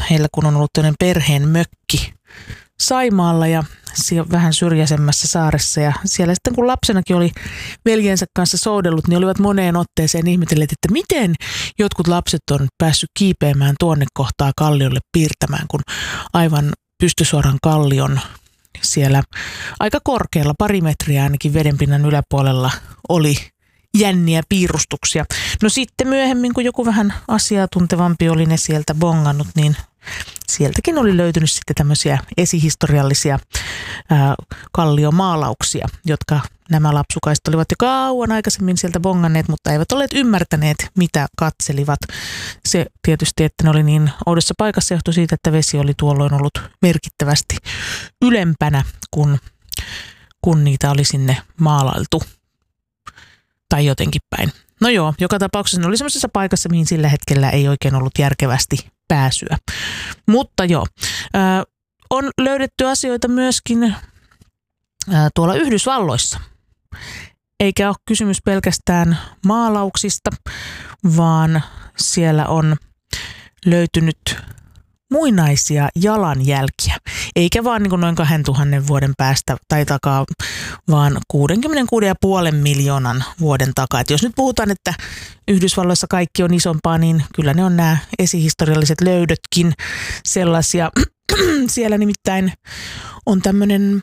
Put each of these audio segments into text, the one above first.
heillä kun on ollut tämmöinen perheen mökki Saimaalla ja vähän syrjäisemmässä saaressa. Ja siellä sitten kun lapsenakin oli veljensä kanssa soudellut, niin olivat moneen otteeseen ihmetelleet, että miten jotkut lapset on päässyt kiipeämään tuonne kohtaa kalliolle piirtämään, kun aivan pystysuoran kallion siellä aika korkealla, 2 metriä ainakin vedenpinnan yläpuolella oli jänniä piirustuksia. No sitten myöhemmin, kun joku vähän asiaa tuntevampi oli ne sieltä bongannut, niin sieltäkin oli löytynyt sitten tämmöisiä esihistoriallisia kalliomaalauksia, jotka nämä lapsukaiset olivat jo kauan aikaisemmin sieltä bonganneet, mutta eivät olleet ymmärtäneet, mitä katselivat. Se tietysti, että ne oli niin oudossa paikassa, johtui siitä, että vesi oli tuolloin ollut merkittävästi ylempänä, kun niitä oli sinne maalailtu. Tai jotenkin päin. No joo, joka tapauksessa ne oli semmoisessa paikassa, mihin sillä hetkellä ei oikein ollut järkevästi pääsyä. Mutta joo, on löydetty asioita myöskin tuolla Yhdysvalloissa. Eikä ole kysymys pelkästään maalauksista, vaan siellä on löytynyt muinaisia jalanjälkiä. Eikä vaan niin kuin noin 2000 vuoden päästä tai takaa, vaan 66,5 miljoonan vuoden takaa. Et jos nyt puhutaan, että Yhdysvalloissa kaikki on isompaa, niin kyllä ne on nämä esihistorialliset löydötkin sellaisia. Siellä nimittäin on tämmöinen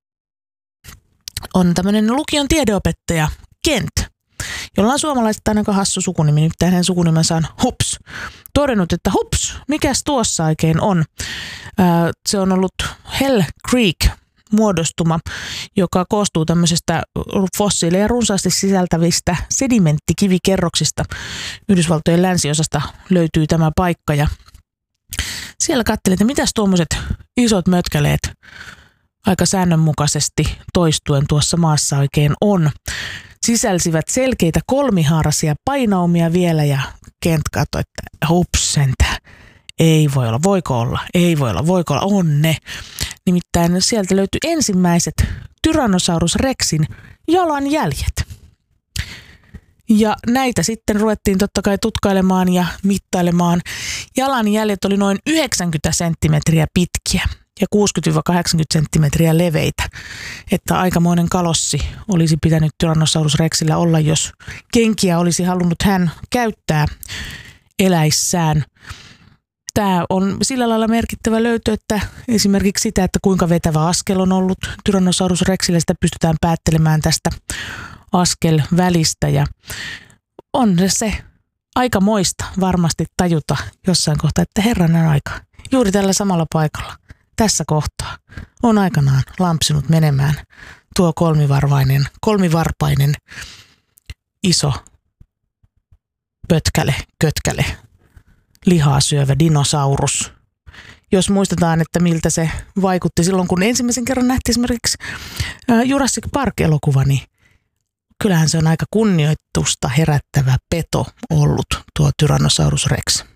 lukion tiedeopettaja Kent, jolla on suomalaisista aika hassu sukunimi, nimittäin hänen sukunimensä on Hups. Todennut, että hups, mikäs tuossa oikein on? Se on ollut Hell Creek-muodostuma, joka koostuu tämmöisestä fossiileja runsaasti sisältävistä sedimenttikivikerroksista. Yhdysvaltojen länsiosasta löytyy tämä paikka ja siellä katselin, että mitäs tuommoiset isot mötkäleet aika säännönmukaisesti toistuen tuossa maassa oikein on. Sisälsivät selkeitä kolmihaaraisia painaumia vielä ja Kent katsoi, että hups sentään. Ei voi olla, voiko olla, ei voi olla, voiko olla, on ne. Nimittäin sieltä löytyi ensimmäiset Tyrannosaurus Rexin jalanjäljet. Ja näitä sitten ruvettiin totta kai tutkailemaan ja mittailemaan. Jalanjäljet oli noin 90 senttimetriä pitkiä ja 60-80 senttimetriä leveitä. Että aikamoinen kalossi olisi pitänyt Tyrannosaurus Rexillä olla, jos kenkiä olisi halunnut hän käyttää eläissään. Tämä on sillä lailla merkittävä löytö, että esimerkiksi sitä, että kuinka vetävä askel on ollut Tyrannosaurus Rexillä, sitä pystytään päättelemään tästä askelvälistä. Ja on se aikamoista varmasti tajuta jossain kohtaa, että herranen aika, juuri tällä samalla paikalla, tässä kohtaa, on aikanaan lampsinut menemään tuo kolmivarpainen iso kötkäle, lihaa syövä dinosaurus. Jos muistetaan, että miltä se vaikutti silloin, kun ensimmäisen kerran nähtiin esimerkiksi Jurassic Park-elokuva, niin kyllähän se on aika kunnioitusta herättävä peto ollut tuo Tyrannosaurus Rex.